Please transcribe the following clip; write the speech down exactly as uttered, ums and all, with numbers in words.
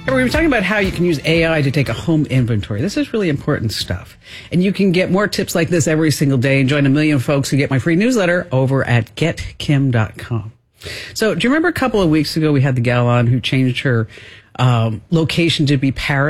We were talking about how you can use A I to take a home inventory. This is really important stuff. And you can get more tips like this every single day and join a million folks who get my free newsletter over at get kim dot com. So do you remember a couple of weeks ago we had the gal on who changed her um, location to be Paris?